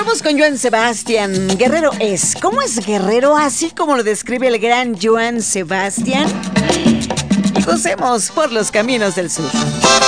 Vamos con Joan Sebastián. Guerrero es. ¿Cómo es Guerrero? Así como lo describe el gran Joan Sebastián. Y gocemos por los caminos del sur.